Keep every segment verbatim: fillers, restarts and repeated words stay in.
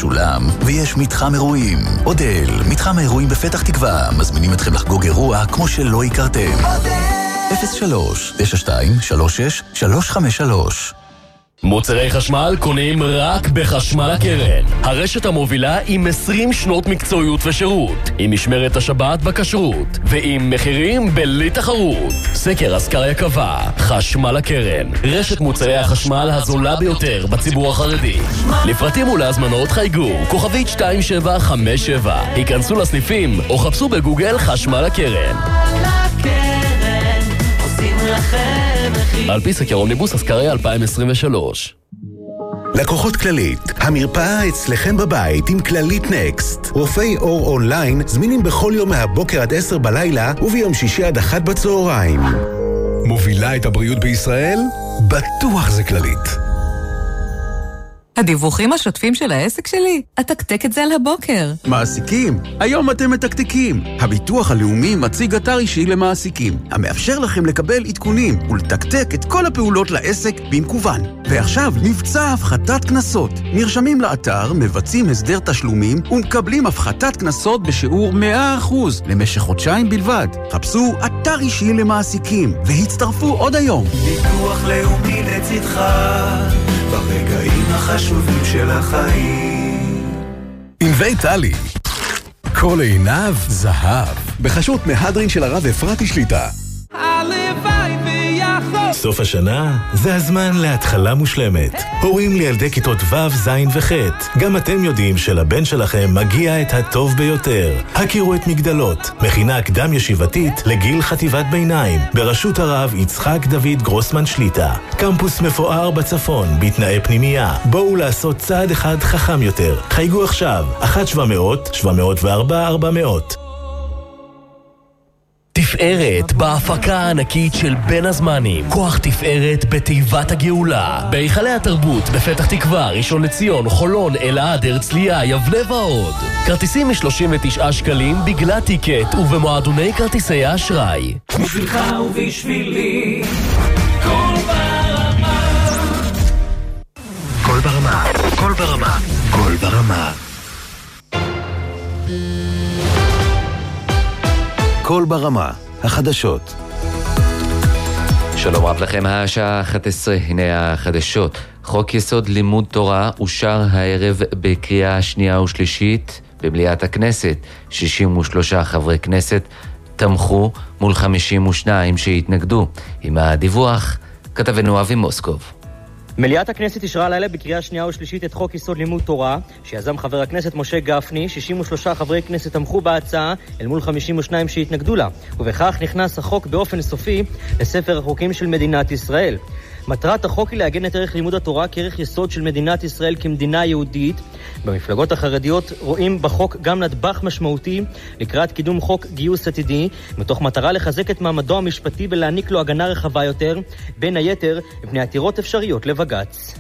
משולם, ויש מתחם אירועים. אודל, מתחם האירועים בפתח תקווה, מזמינים אתכם לחגוג אירוע כמו שלא הכרתם. אפס שלוש תשע שתיים שלוש שש שלוש חמש שלוש. מוצרי חשמל קונים רק בחשמל הקרן. הרשת המובילה עם עשרים שנות מקצועיות ושירות, עם משמרת השבת בכשרות, ועם מחירים בלי תחרות. סקר אסקריה קבע, חשמל הקרן, רשת מוצרי החשמל הזולה ביותר בציבור החרדי. לפרטים ולהזמנות חייגו, כוכבית שתיים שבע חמש שבע. היכנסו לסניפים או חפשו בגוגל חשמל הקרן. על פי סקר אומניבוס אסקריה אלפיים עשרים ושלוש. לקוחות כללית, המרפאה אצלכם בבית עם כללית נקסט. רופאי אור אונליין זמינים בכל יום מהבוקר עד עשר בלילה וביום שישי עד אחת בצהריים. מובילה את הבריאות בישראל? בטוח זה כללית. הדיווחים השוטפים של העסק שלי? אתקתק את זה על הבוקר. מעסיקים, היום אתם מתקתקים. הביטוח הלאומי מציג אתר אישי למעסיקים, המאפשר לכם לקבל עדכונים ולתקתק את כל הפעולות לעסק במקוון. ועכשיו מבצע הפחתת כנסות. נרשמים לאתר, מבצעים הסדר תשלומים ומקבלים הפחתת כנסות בשיעור מאה אחוז למשך חודשיים בלבד. חפשו אתר אישי למעסיקים והצטרפו עוד היום. ביטוח לאומי לצדך ברגעים החשובים של החיים. עם בית עלי, כל עיניו זהב, בחשות מהדרין של הרב אפרתי שליטה. סוף השנה זה הזמן להתחלה מושלמת. הורים לילדי כיתות ו', ז' וח'. גם אתם יודעים שלבן שלכם מגיע את הטוב ביותר. הכירו את מגדלות, מכינה קדם ישיבתית לגיל חטיבת ביניים, בראשות הרב יצחק דוד גרוסמן שליטה. קמפוס מפואר בצפון, בתנאי פנימייה. בואו לעשות צעד אחד חכם יותר. חייגו עכשיו, אחת שבע מאות, שבע מאות וארבע, ארבע מאות. תפארת בהפקה הענקית של בין הזמנים. כוח תפארת בתיבת הגאולה, בהיכלי התרבות בפתח תקווה, ראשון לציון, חולון, אלעד, הרצליה, יבנה ועוד. כרטיסים מ-שלושים ותשעה שקלים בגלל טיקט ובמועדוני כרטיסי האשראי. בשבילך ובשבילי כל ברמה, כל ברמה, כל ברמה, כל ברמה. כל ברמה, החדשות. שלום רב לכם, השעה אחת עשרה, הנה החדשות. חוק יסוד לימוד תורה אושר הערב בקריאה שנייה ושלישית במליאת הכנסת. שישים ושלושה חברי כנסת תמכו מול חמישים ושניים שהתנגדו. עם הדיווח, כתבנו אבי מוסקוב. מליאת הכנסת אישרה הלילה בקריאה שנייה ושלישית את חוק יסוד לימוד תורה, שיזם חבר הכנסת משה גפני. שישים ושלושה חברי כנסת תמכו בהצעה אל מול חמישים ושניים שהתנגדו לה, ובכך נכנס החוק באופן סופי לספר החוקים של מדינת ישראל. מטרת החוק היא לעגן את ערך לימוד התורה כערך יסוד של מדינת ישראל כמדינה יהודית. במפלגות החרדיות רואים בחוק גם נדבך משמעותי לקראת קידום חוק גיוס עתידי, מתוך מטרה לחזק את מעמדו המשפטי ולהעניק לו הגנה רחבה יותר, בין היתר מפני עתירות אפשריות לבג"ץ.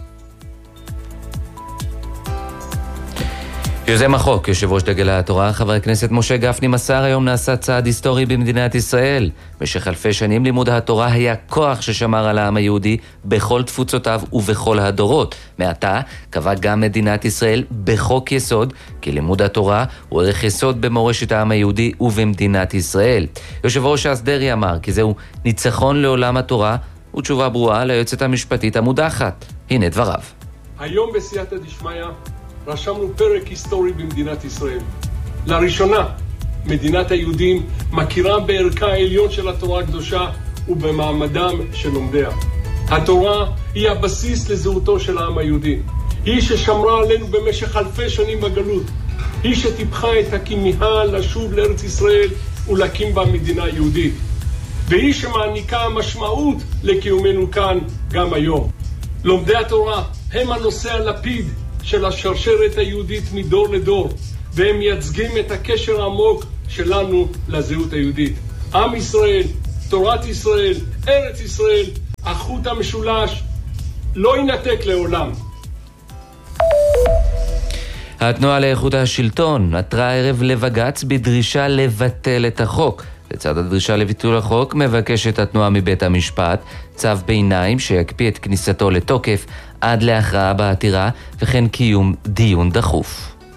יוזם החוק, יושב ראש דגל התורה, חבר הכנסת משה גפני, מסר היום נעשה צעד היסטורי במדינת ישראל. במשך אלפי שנים לימוד התורה היה כוח ששמר על העם היהודי בכל תפוצותיו ובכל הדורות. מעתה קבע גם מדינת ישראל בחוק יסוד כי לימוד התורה הוא ערך יסוד במורשת העם היהודי ובמדינת ישראל. יושב ראש הסדרי אמר כי זהו ניצחון לעולם התורה ותשובה ברורה ליועצת המשפטית המודחת. הנה דבריו. היום בסייעתא דשמיא רשמנו פרק היסטורי במדינת ישראל. לראשונה, מדינת היהודים מכירה בערכה העליון של התורה הקדושה ובמעמדם של לומדיה. התורה היא הבסיס לזהותו של העם היהודי. היא ששמרה עלינו במשך אלפי שנים בגלות. היא שטיפחה את הכמיהה לשוב לארץ ישראל ולהקים בה מדינה יהודית. והיא שמעניקה משמעות לקיומנו כאן גם היום. לומדי התורה הם הנושא הלפיד של השרשרת היהודית מדור לדור, והם מייצגים את הקשר העמוק שלנו לזהות היהודית. עם ישראל, תורת ישראל, ארץ ישראל, החוט המשולש לא ינתק לעולם. התנועה לאיכות השלטון עתרה הערב לבג"ץ בדרישה לבטל את החוק. לצד הדרישה לביטול החוק מבקשת התנועה מבית המשפט צו ביניים שיקפיא את כניסתו לתוקף עד להכרעה בעתירה וכן קיום דיון דחוף.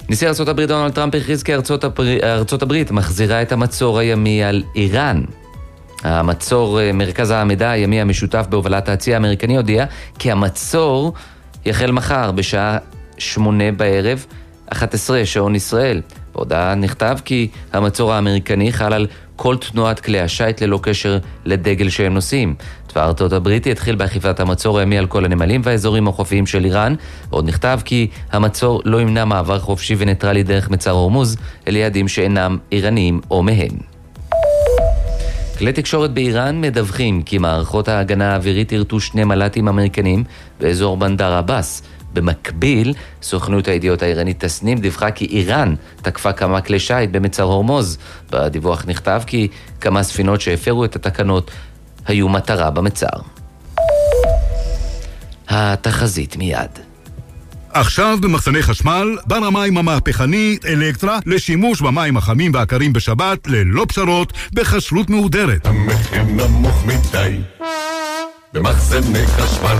נשיא ארצות הברית דונלד טראמפ הכריז כי ארצות, הבר... ארצות הברית מחזירה את המצור הימי על איראן. המצור, מרכז המידע הימי המשותף בהובלת הצי האמריקני הודיע כי המצור יחל מחר בשעה שמונה בערב, אחת עשרה שעון ישראל. בהודעה נכתב כי המצור האמריקני חל על כל תנועת כלי השייט ללא קשר לדגל שהם נושאים. צבא ארצות הברית יתחיל באכיפת המצור הימי על כל הנמלים והאזורים החופיים של איראן. עוד נכתב כי המצור לא ימנע מעבר חופשי וניטרלי דרך מצר הורמוז אל יעדים שאינם איראניים או מהם. כלי תקשורת באיראן מדווחים כי מערכות ההגנה האווירית הרתו שני מל"טים אמריקנים באזור בנדר עבאס. במקביל, סוכנות הידיעות האיראנית תסנים דיווחה כי איראן תקפה כמה כלי שייט במצר הורמוז. בדיווח נכתב כי כמה ספינות שהפרו את התקנות היו מטרה במצר. התחזית מיד. עכשיו במחסני חשמל, בר המים המהפכני אלקטרה לשימוש במים החמים והקרים בשבת ללא פשרות בכשרות מהודרת. המחיר נמוך מדי במחסני חשמל.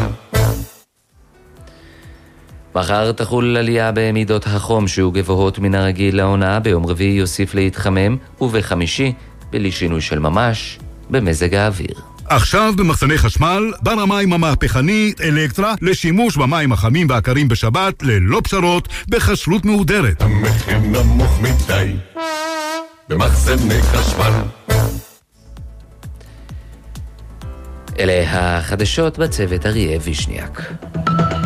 מחר תחול עלייה במידות החום שהוא גבוהות מן הרגיל לעונה, ביום רביעי יוסיף להתחמם ובחמישי בלי שינוי של ממש במזג האוויר. עכשיו במחסני חשמל, בר המים המהפכני אלקטרה לשימוש במים החמים והקרים בשבת ללא פשרות בכשרות מהודרת. המחיר נמוך מדי במחסני חשמל. אלה החדשות בצוות אריה וישניאק.